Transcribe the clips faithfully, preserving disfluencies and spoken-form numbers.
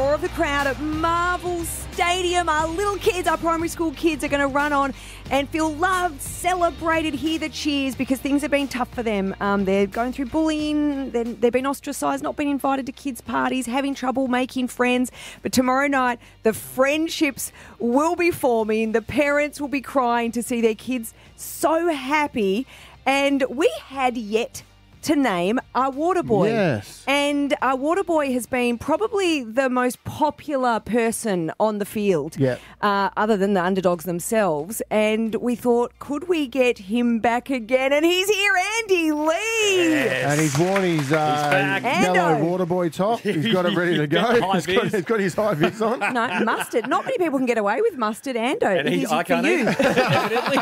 roar of the crowd at Marvel Stadium. Our little kids, our primary school kids, are going to run on and feel loved, celebrated, hear the cheers because things have been tough for them. Um, they're going through bullying, they're, they've been ostracised, not been invited to kids' parties, having trouble making friends. But tomorrow night, the friendships will be forming. The parents will be crying to see their kids so happy. And we had yet to name our water boy. Yes. And our water boy has been probably the most popular person on the field, Yep. uh, other than the underdogs themselves. And we thought, could we get him back again? And he's here, Andy Lee. And he's worn his uh, back. yellow Ando. water boy top. He's got it ready to go. High He's got, vis. he's got his high vis on. No, mustard. Not many people can get away with mustard, Ando. And It he, is I for can't you. eat, evidently.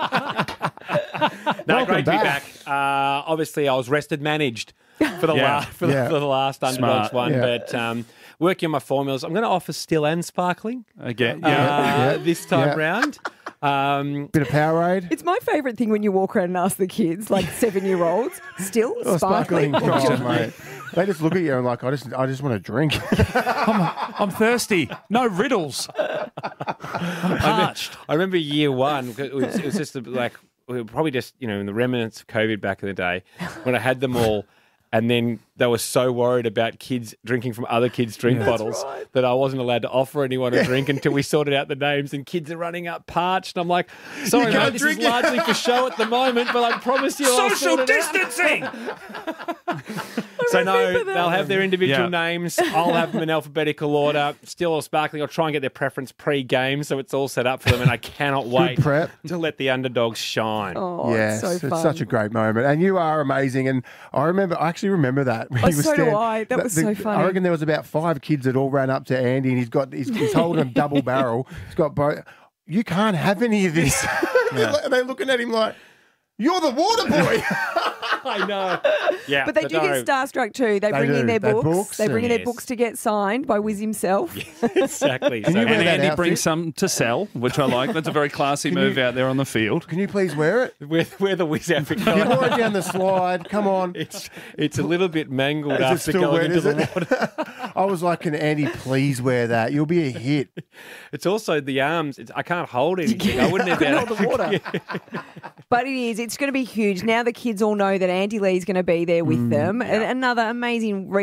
No, Welcome great to be back. back. Uh, obviously, I was rested managed for the, Yeah. la- for, the, Yeah. for the last underdogs Smart. one, Yeah. but um, working on my formulas. I'm going to offer still and sparkling Again, uh, yeah. Yeah. this time Yeah. round. Um, Bit of Powerade. It's my favourite thing when you walk around and ask the kids, like seven-year-olds, still Oh, sparkling. Oh, mate. They just look at you and like, I just, I just want to drink. I'm thirsty. No riddles. I'm parched. I remember year one. It was, it was just like we were probably just you know in the remnants of COVID back in the day when I had them all, and then they were so worried about kids drinking from other kids' drink bottles that I wasn't allowed to offer anyone a drink until we sorted out the names. And kids are running up parched, and I'm like, sorry, can't mate, this drink is it." largely for show at the moment, but I promise you, I'll Social sort it out. distancing. So no, remember that. they'll have their individual Yeah. names. I'll have them in alphabetical order. Still or sparkling. I'll try and get their preference pre-game, so it's all set up for them. And I cannot wait prep. to let the underdogs shine. Oh, yes, it's so fun. such a great moment. And you are amazing. And I remember, I actually remember that. When Oh, he was so do stand- I. That was so funny. I reckon there was about five kids that all ran up to Andy and he's got, he's, he's holding a double barrel. He's got both. You can't have any of this. And they're looking at him like, you're the water boy. I know. Yeah, But they do no, get starstruck too. They, They bring do. in their They books. books They bring in and- their books to get signed by Wiz himself. exactly. Can So, you wear And that Andy outfit? brings some to sell, which I like. That's a very classy move you- out there on the field. Can you please wear it? we're, we're the whiz outfit. You guy. wore it down the slide. Come on. It's it's a little bit mangled Is it after still going wet, into is the it? water. I was like, can Andy please wear that? You'll be a hit. It's also the arms. It's, I can't hold anything. I wouldn't have been Couldn't hold the water. But it is. It's going to be huge. Now the kids all know that Andy Lee's going to be there with them. And another amazing